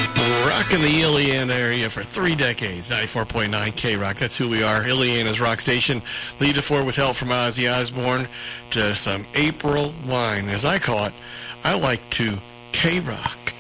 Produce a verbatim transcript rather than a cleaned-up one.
Rocking the Iliana area for three decades. ninety-four point nine K-Rock. That's who we are. Iliana's rock station. Lead it forward with help from Ozzy Osbourne to some April Wine. As I call it, I like to K-Rock.